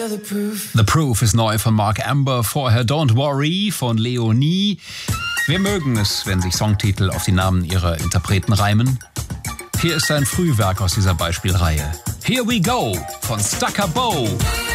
The Proof ist neu von Mark Amber, vorher Don't Worry von Leonie. Wir mögen es, wenn sich Songtitel auf die Namen ihrer Interpreten reimen. Hier ist ein Frühwerk aus dieser Beispielreihe. Here We Go von Stakka Bo.